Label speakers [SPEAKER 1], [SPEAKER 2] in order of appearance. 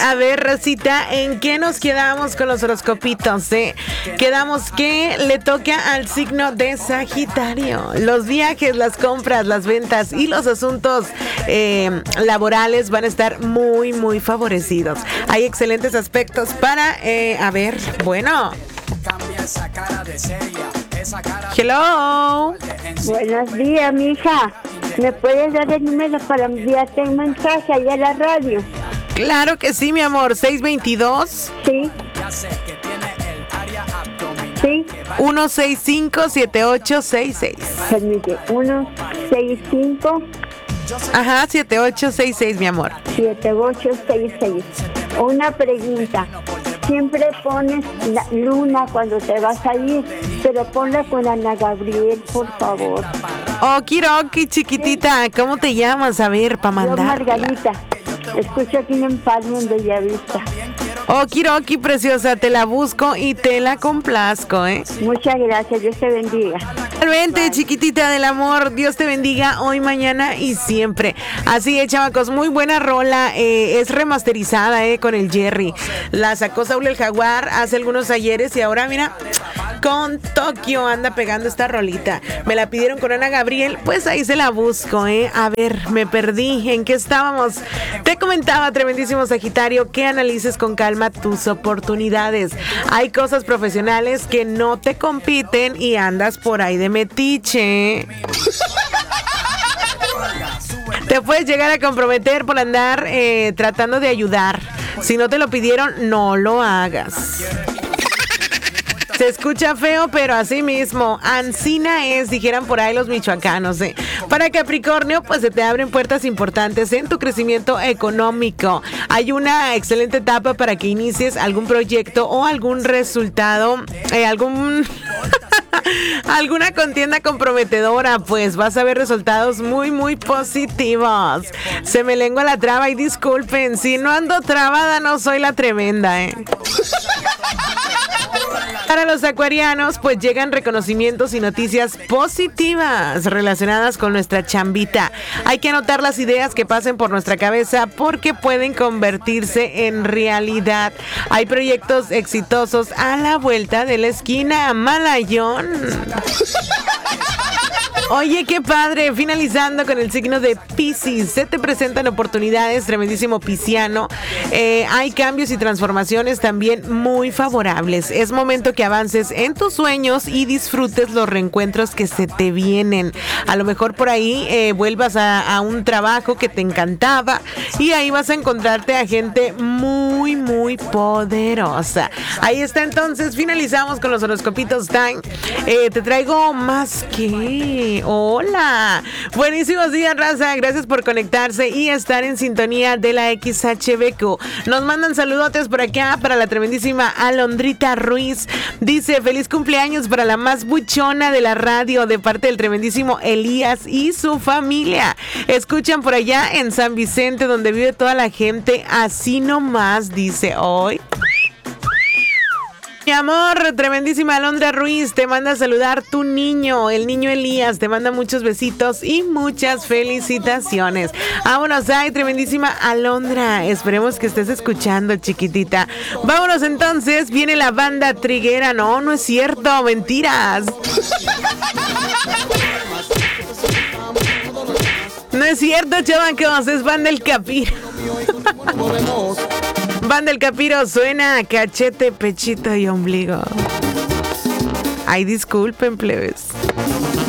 [SPEAKER 1] A ver, Rosita, ¿en qué nos quedamos con los horóscopitos? Quedamos que le toca al signo de Sagitario. Los viajes, las compras, las ventas y los asuntos laborales van a estar muy, muy favorecidos. Hay excelentes aspectos para, bueno. Hello.
[SPEAKER 2] Buenos días, mija. ¿Me puedes dar el número para enviarte un mensaje allá a la radio?
[SPEAKER 1] Claro que sí, mi amor. 622.
[SPEAKER 2] Sí. Sí.
[SPEAKER 1] 165-7866.
[SPEAKER 2] Permite. 165.
[SPEAKER 1] Ajá, 7866, mi amor.
[SPEAKER 2] 7866. Una pregunta. Siempre pones la luna cuando te vas a ir, pero ponla con Ana Gabriel, por favor.
[SPEAKER 1] Okiroki, chiquitita. ¿Cómo te llamas? A ver, para mandar.
[SPEAKER 2] Yo, Margarita. Escucho aquí en Empalme, en Bellavista.
[SPEAKER 1] Okiroki, preciosa. Te la busco y te la complazco, ¿eh?
[SPEAKER 2] Muchas gracias. Dios te bendiga.
[SPEAKER 1] Realmente, chiquitita del amor, Dios te bendiga hoy, mañana y siempre. Así es, chamacos, muy buena rola. Es remasterizada, con el Jerry. La sacó Saúl el Jaguar hace algunos ayeres y ahora, mira, con Tokio anda pegando esta rolita. Me la pidieron con Ana Gabriel, pues ahí se la busco, A ver, me perdí. ¿En qué estábamos? Te comentaba, tremendísimo Sagitario, que analices con calma tus oportunidades. Hay cosas profesionales que no te compiten y andas por ahí de metiche. Te puedes llegar a comprometer por andar tratando de ayudar. Si no te lo pidieron, no lo hagas. Se escucha feo, pero así mismo, ansina es, dijeran por ahí los michoacanos. Para Capricornio, pues se te abren puertas importantes en tu crecimiento económico. Hay una excelente etapa para que inicies algún proyecto o algún resultado, alguna contienda comprometedora, pues vas a ver resultados muy, muy positivos. Se me lengua la traba y disculpen, si no ando trabada no soy la tremenda, Para los acuarianos, pues llegan reconocimientos y noticias positivas relacionadas con nuestra chambita. Hay que anotar las ideas que pasen por nuestra cabeza porque pueden convertirse en realidad. Hay proyectos exitosos a la vuelta de la esquina. Malayón. Oye, qué padre, finalizando con el signo de Piscis, se te presentan oportunidades, tremendísimo pisciano, hay cambios y transformaciones también muy favorables. Es momento que avances en tus sueños y disfrutes los reencuentros que se te vienen. A lo mejor por ahí vuelvas a un trabajo que te encantaba y ahí vas a encontrarte a gente muy, muy poderosa. Ahí está, entonces, finalizamos con los horoscopitos time. Te traigo más que... Hola, buenísimos días, raza, gracias por conectarse y estar en sintonía de la XHBQ. Nos mandan saludotes por acá para la tremendísima Alondrita Ruiz. Dice, feliz cumpleaños para la más buchona de la radio de parte del tremendísimo Elías y su familia. Escuchan por allá en San Vicente, donde vive toda la gente, así nomás, dice hoy. Mi amor, tremendísima Alondra Ruiz, te manda a saludar tu niño, el niño Elías, te manda muchos besitos y muchas felicitaciones. Vámonos, ay, tremendísima Alondra, esperemos que estés escuchando, chiquitita. Vámonos entonces, viene la banda triguera, no es cierto, mentiras. No es cierto, chavacos, es Banda El Capiro. Banda El Capiro suena cachete, pechito y ombligo. Ay, disculpen, plebes.